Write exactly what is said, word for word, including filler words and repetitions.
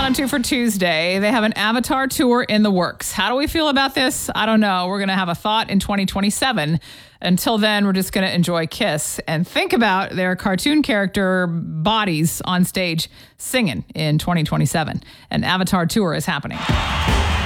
on to for Tuesday. They have an Avatar tour in the works. How do we feel about this? I don't know. We're going to have a thought in twenty twenty-seven. Until then, we're just going to enjoy Kiss and think about their cartoon character bodies on stage singing in twenty twenty-seven. An Avatar tour is happening.